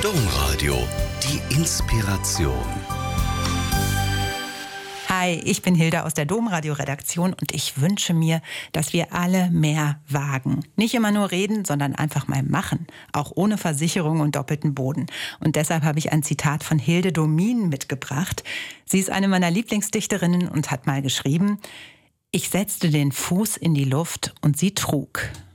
Domradio, die Inspiration. Hi, ich bin Hilda aus der Domradio-Redaktion und ich wünsche mir, dass wir alle mehr wagen. Nicht immer nur reden, sondern einfach mal machen. Auch ohne Versicherung und doppelten Boden. Und deshalb habe ich ein Zitat von Hilde Domin mitgebracht. Sie ist eine meiner Lieblingsdichterinnen und hat mal geschrieben: Ich setzte den Fuß in die Luft und sie trug.